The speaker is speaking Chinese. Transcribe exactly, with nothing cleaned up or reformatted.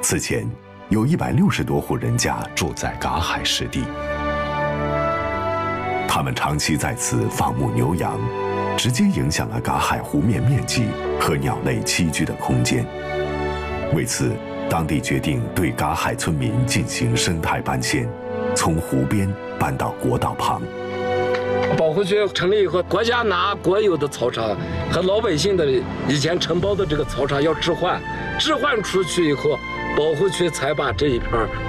此前，有一百六十多户人家住在嘎海湿地， 他们长期在此放牧牛羊，直接影响了嘎海湖面面积和鸟类栖居的空间。为此，当地决定对嘎海村民进行生态搬迁，从湖边搬到国道旁。 保护区成立以后，国家拿国有的草场和老百姓的以前承包的这个草场要置换，置换出去以后，保护区才把这一片